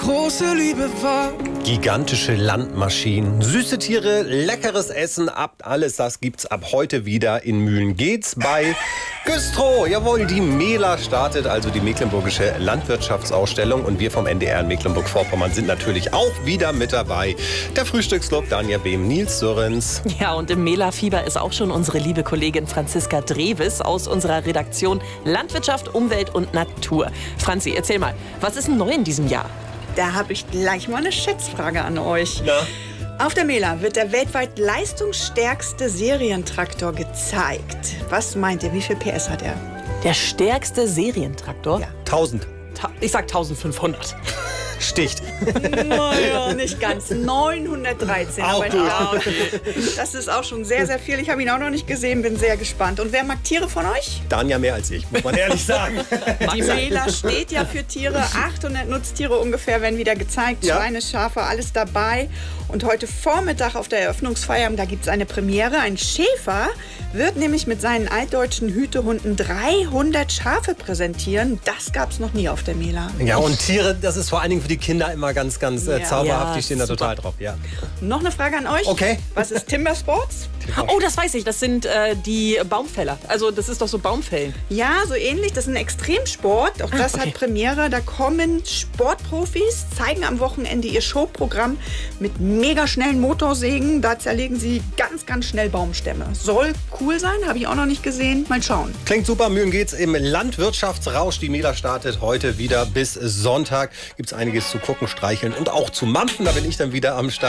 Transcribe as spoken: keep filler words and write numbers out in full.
große Liebe war. Gigantische Landmaschinen, süße Tiere, leckeres Essen, ab alles das gibt's ab heute wieder in Mühlen geht's bei Güstrow. Jawohl, die Mela startet, also die Mecklenburgische Landwirtschaftsausstellung, und wir vom N D R in Mecklenburg-Vorpommern sind natürlich auch wieder mit dabei. Der Frühstücksclub, Danja Behm, Nils Sörens. Ja, und im Mela-Fieber ist auch schon unsere liebe Kollegin Franziska Drewes aus unserer Redaktion Landwirtschaft, Umwelt und Natur. Franzi, erzähl mal, was ist denn neu in diesem Jahr? Da habe ich gleich mal eine Schätzfrage an euch. Ja. Auf der Mela wird der weltweit leistungsstärkste Serientraktor gezeigt. Was meint ihr, wie viel P S hat er? Der stärkste Serientraktor? Ja. tausend. Ta- Ich sag eintausendfünfhundert. Sticht. Naja, nicht ganz. neunhundertdreizehn. Auch Aber gut. ja, das ist auch schon sehr, sehr viel. Ich habe ihn auch noch nicht gesehen, bin sehr gespannt. Und wer mag Tiere von euch? Danja mehr als ich, muss man ehrlich sagen. Die Mela steht ja für Tiere. achthundert Nutztiere ungefähr werden wieder gezeigt. Ja. Schweine, Schafe, alles dabei. Und heute Vormittag auf der Eröffnungsfeier, da gibt es eine Premiere. Ein Schäfer wird nämlich mit seinen altdeutschen Hütehunden dreihundert Schafe präsentieren. Das gab es noch nie auf der Mela. Ja, und Tiere, das ist vor allen Dingen für die Kinder immer ganz, ganz äh, Ja. zauberhaft. Ja, Die stehen da super. total drauf. Ja. Noch eine Frage an euch. Okay. Was ist Timber Sports? Oh, das weiß ich. Das sind äh, die Baumfäller. Also das ist doch so Baumfällen. Ja, so ähnlich. Das ist ein Extremsport. Auch das okay. hat Premiere. Da kommen Sportprofis, zeigen am Wochenende ihr Showprogramm mit mega schnellen Motorsägen. Da zerlegen sie ganz, ganz schnell Baumstämme. Soll cool sein, habe ich auch noch nicht gesehen. Mal schauen. Klingt super, Mühlen geht's im Landwirtschaftsrausch. Die Mela startet heute wieder bis Sonntag. Gibt's einiges zu gucken, streicheln und auch zu mampfen. Da bin ich dann wieder am Start.